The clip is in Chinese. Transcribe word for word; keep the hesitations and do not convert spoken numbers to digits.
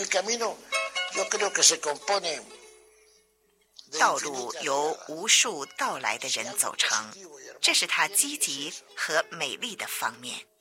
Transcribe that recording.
道路由无数到来的人走成，这是它积极和美丽的方面。